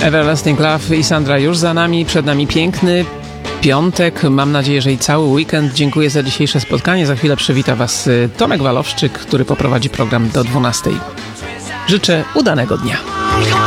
Everlasting Love i Sandra już za nami, przed nami piękny piątek, mam nadzieję, że i cały weekend. Dziękuję za dzisiejsze spotkanie. Za chwilę przywita Was Tomek Walowszczyk, który poprowadzi program do 12. Życzę udanego dnia.